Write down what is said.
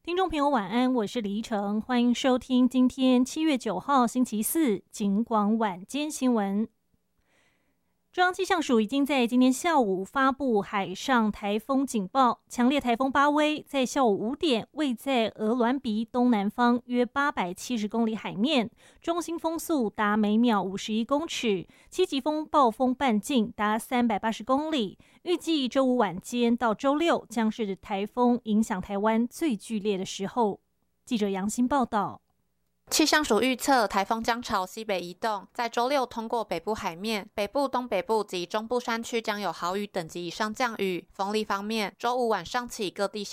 听众朋友晚安，我是李依晨，欢迎收听今天7月9号星期四警广晚间新闻。中央气象署已经在今天下午发布海上台风警报，强烈台风巴威在下午5点位在鹅銮鼻东南方约870公里海面，中心风速达每秒51公尺，7级风暴风半径达380公里。预计周五晚间到周六将是台风影响台湾最剧烈的时候。记者杨欣报道。 气象署预测，台风将朝西北移动，在周六通过北部海面，北部、东北部及中部山区将有豪雨等级以上降雨。风力方面，周五晚上起各地